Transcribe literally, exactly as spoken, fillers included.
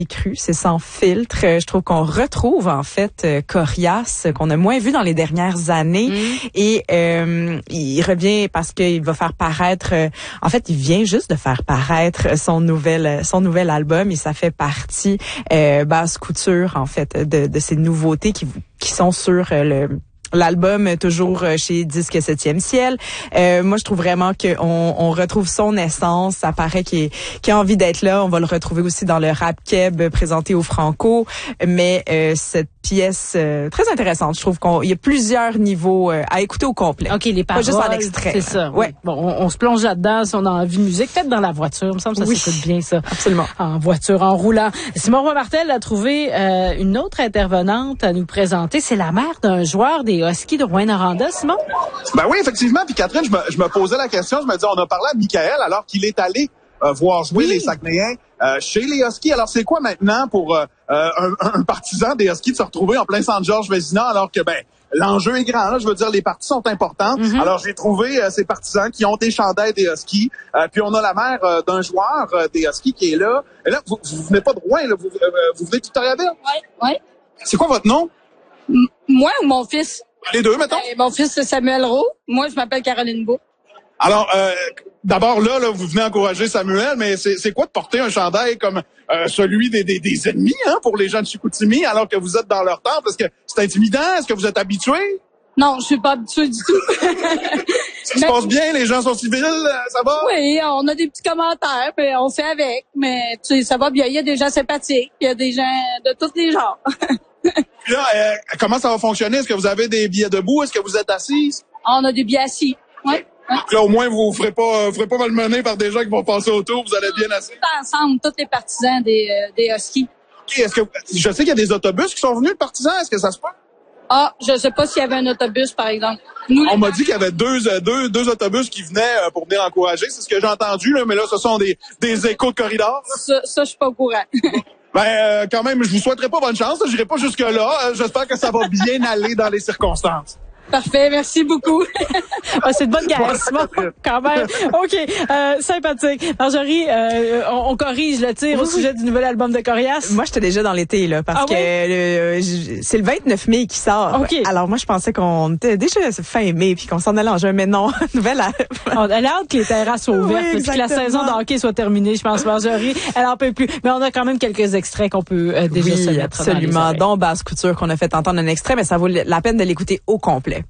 cru, c'est sans filtre. Je trouve qu'on retrouve en fait Corias qu'on a moins vu dans les dernières années mmh. et euh, il revient parce qu'il va faire paraître. Euh, en fait, il vient juste de faire paraître son nouvel son nouvel album et ça fait partie euh, basse couture en fait de, de ces nouveautés qui qui sont sur euh, le L'album toujours chez Disque septième ciel. Euh, moi, je trouve vraiment qu'on on retrouve son essence. Ça paraît qu'il, qu'il a envie d'être là. On va le retrouver aussi dans le rap keb présenté au Franco. Mais euh, cette pièce euh, très intéressante. Je trouve qu'il y a plusieurs niveaux euh, à écouter au complet. OK, les paroles. Pas juste en extrait. C'est ça. Ouais. Bon, on, on se plonge là-dedans si on a envie de musique. Peut-être dans la voiture. Il me semble que ça oui. s'écoute bien, ça. Absolument. En voiture, en roulant. Simon Roy-Martel a trouvé euh, une autre intervenante à nous présenter. C'est la mère d'un joueur des Huskies de Rouyn-Noranda, Simon? Ben oui, effectivement. Puis Catherine, je me, je me posais la question. Je me disais, on a parlé à Michael alors qu'il est allé euh, voir jouer oui. les Saguenayens euh, chez les Huskies. Alors, c'est quoi maintenant pour euh, un, un partisan des Huskies de se retrouver en plein centre Georges Vézina alors que, ben, l'enjeu est grand, là. Je veux dire, les parties sont importantes. Mm-hmm. Alors, j'ai trouvé euh, ces partisans qui ont des chandails des Huskies. Euh, puis, on a la mère euh, d'un joueur euh, des Huskies qui est là. Et là, vous, vous venez pas de Rouen, là. Vous, euh, vous venez de Victoriaville? Oui, oui. C'est quoi votre nom? M- moi ou mon fils? Les deux, mettons. Euh, mon fils, c'est Samuel Roux. Moi, je m'appelle Caroline Beau. Alors, euh, d'abord, là, là, vous venez encourager Samuel, mais c'est, c'est quoi de porter un chandail comme euh, celui des, des, des ennemis hein, pour les gens de Chicoutimi alors que vous êtes dans leur temple? Est-ce que c'est intimidant? Est-ce que vous êtes habitué? Non, je suis pas habituée du tout. Ça se passe bien? Les gens sont civils? Ça va? Oui, on a des petits commentaires, puis on fait avec. Mais tu sais, ça va bien. Il y a des gens sympathiques. Il y a des gens de tous les genres. Puis là, euh, comment ça va fonctionner? Est-ce que vous avez des billets debout? Est-ce que vous êtes assise? On a des billets assis. Oui. Ouais. Donc là, au moins, vous ne ferez pas, vous ferez pas malmener par des gens qui vont passer autour. Vous allez bien assis. Ensemble, tous les partisans des, euh, des Huskies. OK. Est-ce que, je sais qu'il y a des autobus qui sont venus, de partisans. Est-ce que ça se passe? Ah, je sais pas s'il y avait un autobus, par exemple. Nous, on m'a dit qu'il y avait deux, deux, deux autobus qui venaient pour venir encourager. C'est ce que j'ai entendu, là. Mais là, ce sont des, des échos de corridor. Ça, ça je suis pas au courant. Ben, euh, quand même, je vous souhaiterais pas bonne chance. Je n'irai pas jusque-là. Euh, j'espère que ça va bien aller dans les circonstances. Parfait, merci beaucoup. Ah, c'est de bonne guerre, Simon, quand même. OK, euh, sympathique. Marjorie, euh, on, on corrige le tir oui, au sujet oui. du nouvel album de Corias. Moi, j'étais déjà dans l'été, là, parce ah, que oui? le, c'est le vingt-neuf mai qui sort. Okay. Alors, moi, je pensais qu'on était déjà fin mai, puis qu'on s'en allait en juin, mais non, nouvel album. Elle a hâte que les terrasses soient ouvertes, oui, puis que la saison de hockey soit terminée, je pense, Marjorie. Elle en peut plus. Mais on a quand même quelques extraits qu'on peut euh, déjà oui, se mettre absolument. Dont Basse Couture qu'on a fait entendre un extrait, mais ça vaut la peine de l'écouter au complet.